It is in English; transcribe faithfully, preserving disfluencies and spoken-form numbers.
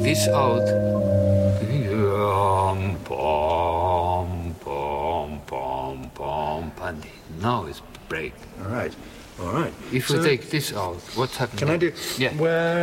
this out, um, pom, pom, pom, pom, and now it's break. All right, all right. If So, we take this out, what happens? can I do? Yeah. Where